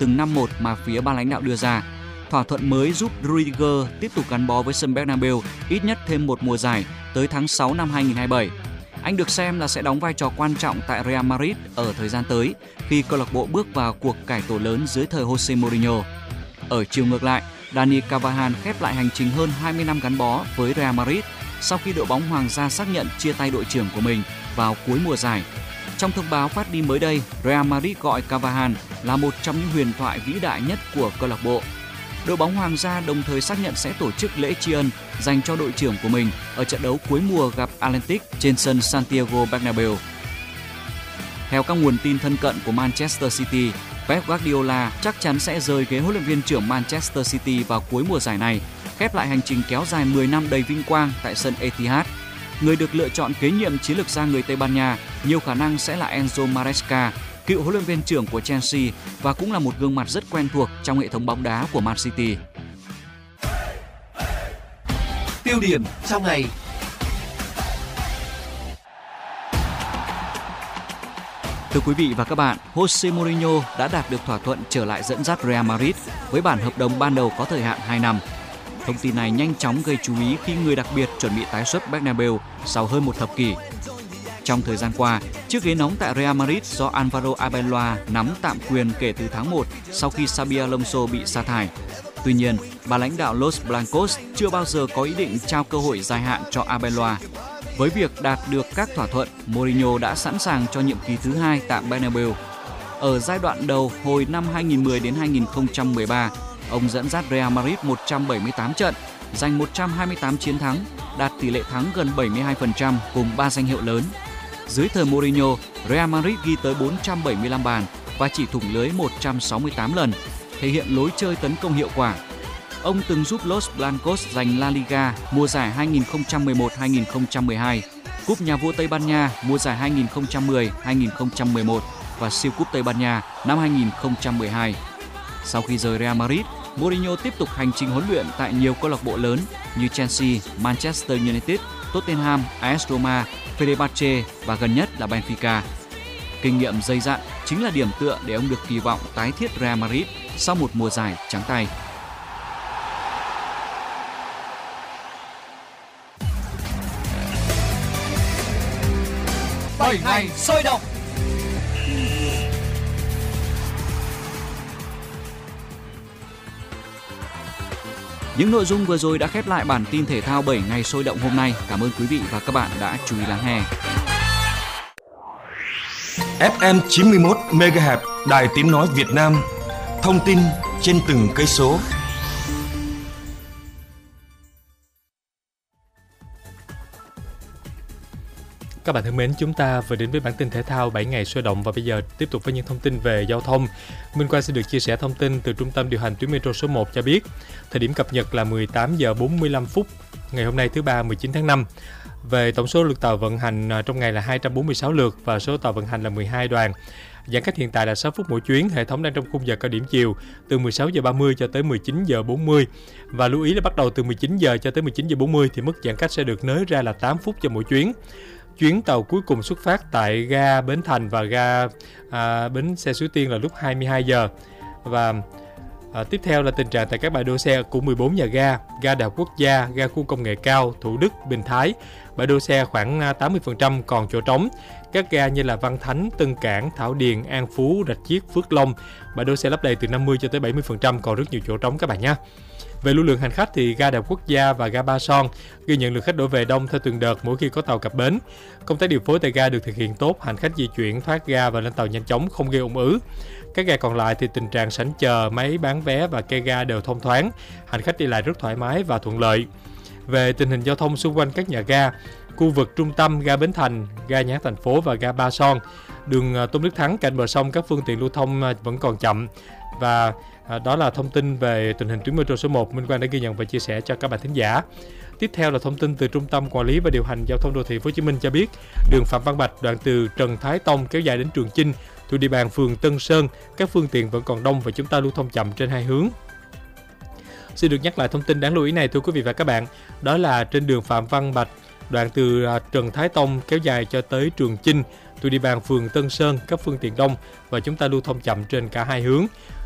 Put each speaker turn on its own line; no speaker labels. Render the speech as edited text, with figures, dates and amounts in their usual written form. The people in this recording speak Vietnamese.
từng 5-1 mà phía ban lãnh đạo đưa ra. Thỏa thuận mới giúp Rudiger tiếp tục gắn bó với sân Bernabeu ít nhất thêm một mùa giải tới tháng 6 năm 2027. Anh được xem là sẽ đóng vai trò quan trọng tại Real Madrid ở thời gian tới khi câu lạc bộ bước vào cuộc cải tổ lớn dưới thời Jose Mourinho. Ở chiều ngược lại, Dani Carvajal khép lại hành trình hơn 20 năm gắn bó với Real Madrid sau khi đội bóng Hoàng gia xác nhận chia tay đội trưởng của mình vào cuối mùa giải. Trong thông báo phát đi mới đây, Real Madrid gọi Carvajal là một trong những huyền thoại vĩ đại nhất của câu lạc bộ. Đội bóng Hoàng gia đồng thời xác nhận sẽ tổ chức lễ tri ân dành cho đội trưởng của mình ở trận đấu cuối mùa gặp Atletic trên sân Santiago Bernabeu. Theo các nguồn tin thân cận của Manchester City, Pep Guardiola chắc chắn sẽ rời ghế huấn luyện viên trưởng Manchester City vào cuối mùa giải này, khép lại hành trình kéo dài 10 năm đầy vinh quang tại sân Etihad. Người được lựa chọn kế nhiệm chiến lược gia người Tây Ban Nha nhiều khả năng sẽ là Enzo Maresca, cựu huấn luyện viên trưởng của Chelsea và cũng là một gương mặt rất quen thuộc trong hệ thống bóng đá của Man City.
Tiêu điểm trong ngày.
Thưa quý vị và các bạn, Jose Mourinho đã đạt được thỏa thuận trở lại dẫn dắt Real Madrid với bản hợp đồng ban đầu có thời hạn 2 năm. Thông tin này nhanh chóng gây chú ý khi người đặc biệt chuẩn bị tái xuất Bernabeu sau hơn một thập kỷ. Trong thời gian qua, chiếc ghế nóng tại Real Madrid do Alvaro Arbeloa nắm tạm quyền kể từ tháng 1 sau khi Xabi Alonso bị sa thải. Tuy nhiên, ban lãnh đạo Los Blancos chưa bao giờ có ý định trao cơ hội dài hạn cho Arbeloa. Với việc đạt được các thỏa thuận, Mourinho đã sẵn sàng cho nhiệm kỳ thứ 2 tại Bernabeu. Ở giai đoạn đầu hồi năm 2010 đến 2013, ông dẫn dắt Real Madrid 178 trận, giành 128 chiến thắng, đạt tỷ lệ thắng gần 72% cùng 3 danh hiệu lớn. Dưới thời Mourinho, Real Madrid ghi tới 475 bàn và chỉ thủng lưới 168 lần, thể hiện lối chơi tấn công hiệu quả. Ông từng giúp Los Blancos giành La Liga mùa giải 2011-2012, Cúp Nhà vua Tây Ban Nha mùa giải 2010-2011 và siêu cúp Tây Ban Nha năm 2012. Sau khi rời Real Madrid, Mourinho tiếp tục hành trình huấn luyện tại nhiều câu lạc bộ lớn như Chelsea, Manchester United, Tottenham, AS Roma, Fenerbahce và gần nhất là Benfica. Kinh nghiệm dày dặn chính là điểm tựa để ông được kỳ vọng tái thiết Real Madrid sau một mùa giải trắng tay.
Bảy ngày sôi động.
Những nội dung vừa rồi đã khép lại bản tin thể thao 7 ngày sôi động hôm nay. Cảm ơn quý vị và các bạn đã chú ý lắng nghe.
FM 91 MHz Đài Tiếng nói Việt Nam. Thông tin trên từng cây số.
Các bạn thân mến, chúng ta vừa đến với bản tin thể thao 7 ngày sôi động và bây giờ tiếp tục với những thông tin về giao thông. Minh Quang sẽ được chia sẻ thông tin từ Trung tâm điều hành tuyến metro số 1 cho biết. Thời điểm cập nhật là 18 giờ 45 phút ngày hôm nay thứ Ba 19 tháng 5. Về tổng số lượt tàu vận hành trong ngày là 246 lượt và số tàu vận hành là 12 đoàn. Giãn cách hiện tại là 6 phút mỗi chuyến, hệ thống đang trong khung giờ cao điểm chiều từ 16 giờ 30 cho tới 19 giờ 40. Và lưu ý là bắt đầu từ 19 giờ cho tới 19 giờ 40 thì mức giãn cách sẽ được nới ra là 8 phút cho mỗi chuyến. Chuyến tàu cuối cùng xuất phát tại ga Bến Thành và ga bến xe Suối Tiên là lúc 22 giờ. Và tiếp theo là tình trạng tại các bãi đỗ xe của 14 nhà ga, ga Đại học Quốc gia, ga khu công nghệ cao, Thủ Đức, Bình Thái. Bãi đỗ xe khoảng 80% còn chỗ trống. Các ga như là Văn Thánh, Tân Cảng, Thảo Điền, An Phú, Rạch Chiếc, Phước Long, bãi đỗ xe lấp đầy từ 50 cho tới 70%, còn rất nhiều chỗ trống các bạn nhé. Về lưu lượng hành khách thì ga Đại học Quốc gia và ga Ba Son ghi nhận lượng khách đổ về đông theo từng đợt mỗi khi có tàu cập bến. Công tác điều phối tại ga được thực hiện tốt, hành khách di chuyển thoát ga và lên tàu nhanh chóng, không gây ùn ứ. Các ga còn lại thì tình trạng sảnh chờ, máy bán vé và cây ga đều thông thoáng, hành khách đi lại rất thoải mái và thuận lợi. Về tình hình giao thông xung quanh các nhà ga, khu vực trung tâm ga Bến Thành, ga Nhà hát Thành phố và ga Ba Son, đường Tôn Đức Thắng cạnh bờ sông các phương tiện lưu thông vẫn còn chậm. Và đó là thông tin về tình hình tuyến metro số 1 Minh Quang đã ghi nhận và chia sẻ cho các bạn thính giả. Tiếp theo là thông tin từ Trung tâm Quản lý và Điều hành Giao thông Đô thị Hồ Chí Minh cho biết, đường Phạm Văn Bạch đoạn từ Trần Thái Tông kéo dài đến Trường Chinh thuộc địa bàn phường Tân Sơn, các phương tiện vẫn còn đông và chúng ta lưu thông chậm trên hai hướng. Xin được nhắc lại thông tin đáng lưu ý này thưa quý vị và các bạn, đó là trên đường Phạm Văn Bạch đoạn từ Trần Thái Tông kéo dài cho tới Trường Chinh thuộc địa bàn phường Tân Sơn, các phương tiện đông và chúng ta lưu thông chậm trên cả hai hướng.